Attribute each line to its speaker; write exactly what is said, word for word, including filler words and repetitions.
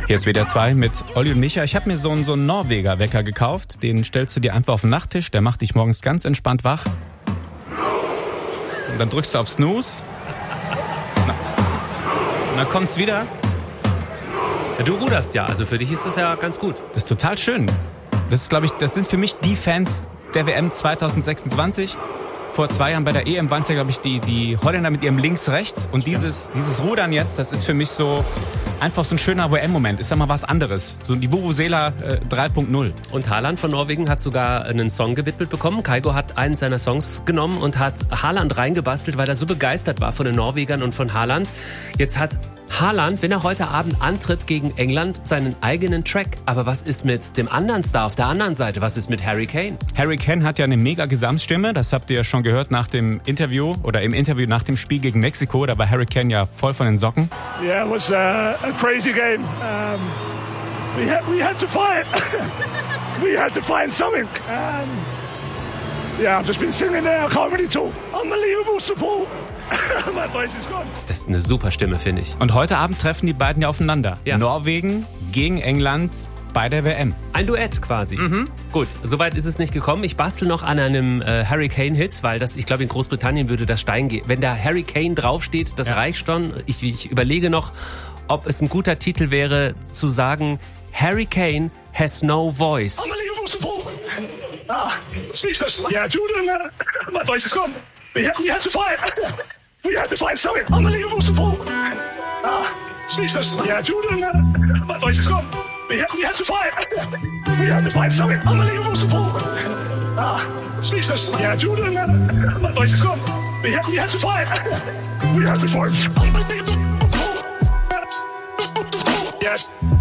Speaker 1: Hier ist W D R zwei mit Olli und Micha. Ich habe mir so einen, so einen Norweger-Wecker gekauft. Den stellst du dir einfach auf den Nachttisch. Der macht dich morgens ganz entspannt wach. Und dann drückst du auf Snooze. Und dann kommt's wieder.
Speaker 2: Ja, du ruderst ja, also für dich ist das ja ganz gut.
Speaker 1: Das ist total schön. Das ist, glaube ich, das sind für mich die Fans der W M zwanzig sechsundzwanzig. Vor zwei Jahren bei der E M waren es ja, glaube ich, die, die Holländer mit ihrem Links-Rechts. Und dieses, dieses Rudern jetzt, das ist für mich so einfach so ein schöner W M-Moment. Ist ja mal was anderes. So die Vuvuzela äh, drei Punkt null.
Speaker 2: Und Haaland von Norwegen hat sogar einen Song gewidmet bekommen. Kygo hat einen seiner Songs genommen und hat Haaland reingebastelt, weil er so begeistert war von den Norwegern und von Haaland. Jetzt hat Haaland, wenn er heute Abend antritt gegen England, seinen eigenen Track. Aber was ist mit dem anderen Star auf der anderen Seite? Was ist mit Harry Kane?
Speaker 1: Harry Kane hat ja eine mega Gesamtstimme. Das habt ihr ja schon gehört nach dem Interview oder im Interview nach dem Spiel gegen Mexiko. Da war Harry Kane ja voll von den Socken.
Speaker 3: Yeah, it was a, a crazy game. Um, we had we had to fight. we had to find something. Um, yeah, I've just been sitting there. I can't really talk. Unbelievable support. My voice is gone.
Speaker 2: Das ist eine super Stimme, finde ich.
Speaker 1: Und heute Abend treffen die beiden ja aufeinander.
Speaker 2: Ja.
Speaker 1: Norwegen gegen England bei der W M.
Speaker 2: Ein Duett quasi.
Speaker 1: Mhm.
Speaker 2: Gut, soweit ist es nicht gekommen. Ich bastel noch an einem äh, Harry Kane-Hit, weil das, ich glaube, in Großbritannien würde das Stein gehen. Wenn da Harry Kane draufsteht, das
Speaker 1: ja.
Speaker 2: reicht schon. Ich, ich überlege noch, ob es ein guter Titel wäre, zu sagen, Harry Kane has no voice.
Speaker 3: Unbelievable support. Ah, speechless. Yeah, Jordan, uh, my voice is gone. We had, we had to fight. We had to find something. Unbelievable support. Ah, speechless. Yeah, Jordan, uh, my voice is gone. We had, we had to fight. We had to find something. Unbelievable support. Ah, speechless. Yeah, Jordan, uh, my voice is gone. We had, we had to fight. We had to fight. Unbelievable support. Yeah.